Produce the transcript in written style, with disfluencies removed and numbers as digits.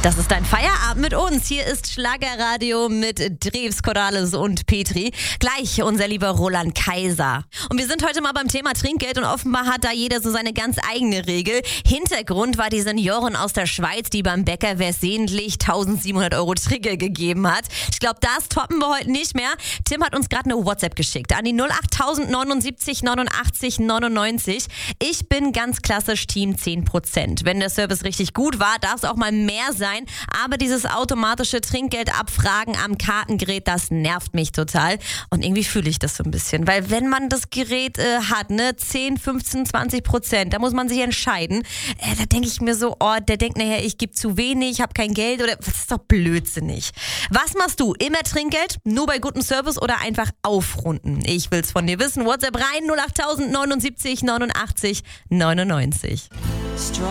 Das ist dein Feierabend mit uns. Hier ist Schlagerradio mit Drews, Corrales und Petri. Gleich unser lieber Roland Kaiser. Und wir sind heute mal beim Thema Trinkgeld und offenbar hat da jeder so seine ganz eigene Regel. Hintergrund war die Seniorin aus der Schweiz, die beim Bäcker versehentlich 1.700 € Trinkgeld gegeben hat. Ich glaube, das toppen wir heute nicht mehr. Tim hat uns gerade eine WhatsApp geschickt an die 08079 89 99. Ich bin ganz klassisch Team 10%. Wenn der Service richtig gut war, darf es auch mal mehr sein. Aber dieses automatische Trinkgeld abfragen am Kartengerät, das nervt mich total. Und irgendwie fühle ich das so ein bisschen. Weil wenn man das Gerät hat, 10, 15, 20%, da muss man sich entscheiden. Da denke ich mir so, der denkt nachher, ich gebe zu wenig, ich habe kein Geld oder das ist doch blödsinnig. Was machst du? Immer Trinkgeld? Nur bei gutem Service oder einfach aufrunden? Ich will's von dir wissen. WhatsApp rein 08079 89 99.